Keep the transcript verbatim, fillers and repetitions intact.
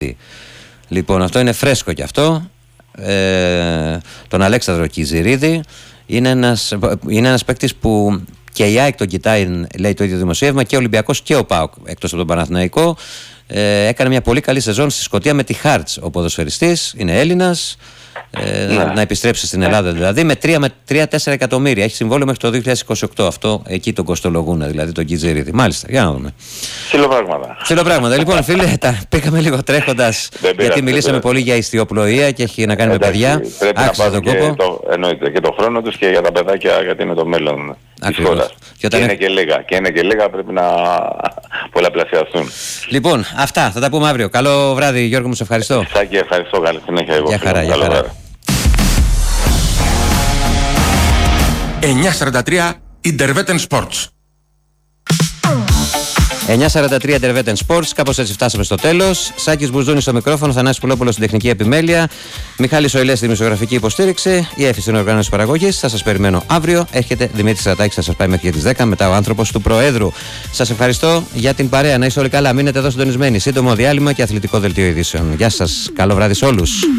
Λοιπόν, αυτό είναι φρέσκο κι αυτό. Ε, τον Αλέξανδρο Κιζηρίδη. Είναι ένας, είναι ένας παίκτης που και η ΑΕΚ τον κοιτάει, λέει το ίδιο δημοσίευμα, και ο Ολυμπιακός και ο ΠΑΟΚ, εκτός από τον Παναθηναϊκό. Ε, έκανε μια πολύ καλή σεζόν στη Σκωτία με τη Χάρτς ο ποδοσφαιριστής. Είναι Έλληνας. Ε, ναι. να, να επιστρέψει στην Ελλάδα δηλαδή με τρία τέσσερα εκατομμύρια. Έχει συμβόλαιο μέχρι το δύο χιλιάδες είκοσι οκτώ. Αυτό εκεί τον κοστολογούν, δηλαδή τον Κιτζηρίδη. Μάλιστα, για να δούμε. Ψιλοπράγματα. Ψιλοπράγματα. Λοιπόν, φίλε, τα πήγαμε λίγο τρέχοντας. Γιατί μιλήσαμε πολύ για ιστιοπλοεία και έχει να κάνει εντάξει, με παιδιά. Πρέπει άξιζε να πάρουν και το, εννοείται, και το χρόνο τους και για τα παιδάκια, γιατί είναι το μέλλον της χώρας. Και, και, είναι και λίγα. Και είναι και λίγα, πρέπει να πολλαπλασιαστούν. Λοιπόν, αυτά θα τα πούμε αύριο. Καλό βράδυ, Γιώργο μου, σε ευχαριστώ. Σάκη, ευχαριστώ. Καλή συνέχεια. Εγώ. Για χαρά, για χαρά. εννιά σαράντα τρία Intervetten Sports. εννιά σαράντα τρία Intervetten Sports, κάπως έτσι φτάσαμε στο τέλος. Σάκης Μπουζούνης στο μικρόφωνο, Θανάσης Πουλόπουλος στην τεχνική επιμέλεια, Μιχάλης Οηλές στη δημοσιογραφική υποστήριξη, η Εύη στην οργάνωση παραγωγής. Θα σας περιμένω αύριο. Έρχεται Δημήτρης Ρατάκης, θα σας πάει μέχρι τις δέκα, μετά ο άνθρωπος του Προέδρου. Σας ευχαριστώ για την παρέα. Να είστε όλοι καλά. Μείνετε εδώ συντονισμένοι. Σύντομο διάλειμμα και αθλητικό δελτίο ειδήσεων. Γεια σας. Καλό βράδυ σε όλους.